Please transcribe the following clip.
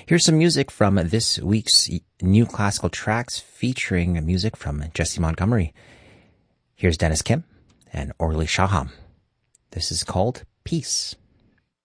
Here's some music from this week's new classical tracks featuring music from Jesse Montgomery. Here's Dennis Kim and Orly Shaham. This is called Peace.